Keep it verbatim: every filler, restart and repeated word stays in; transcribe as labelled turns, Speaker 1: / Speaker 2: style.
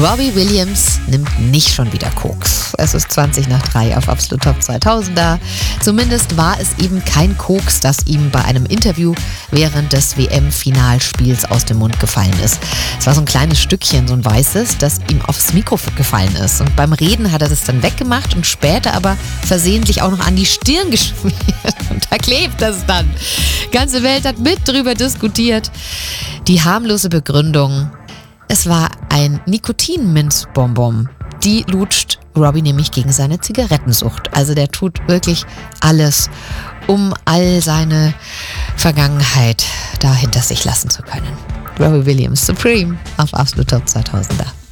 Speaker 1: Robbie Williams nimmt nicht schon wieder Koks. Es ist zwanzig nach drei auf Absolut Top zweitausender. Zumindest war es eben kein Koks, das ihm bei einem Interview während des W M-Finalspiels aus dem Mund gefallen ist. Es war so ein kleines Stückchen, so ein weißes, das ihm aufs Mikro gefallen ist. Und beim Reden hat er das dann weggemacht und später aber versehentlich auch noch an die Stirn geschmiert. Und da klebt das dann. Die ganze Welt hat mit drüber diskutiert. Die harmlose Begründung: Es war ein Nikotin-Minzbonbon. Die lutscht Robbie nämlich gegen seine Zigarettensucht. Also der tut wirklich alles, um all seine Vergangenheit da hinter sich lassen zu können. Robbie Williams, Supreme auf Absolut Top zweitausender.